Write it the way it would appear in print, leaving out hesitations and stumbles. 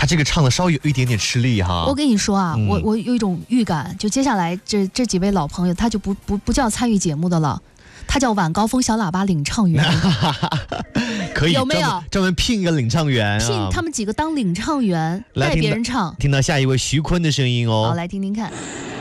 这个唱的稍微有一点点吃力哈。 我跟你说啊，我有一种预感，就接下来这几位老朋友，他就不叫参与节目的了。他叫晚高峰小喇叭领唱员， 可以有没有专门聘一个领唱员、 聘他们几个当领唱员，带别人唱。 听到下一位徐坤的声音哦， 好，来听听看。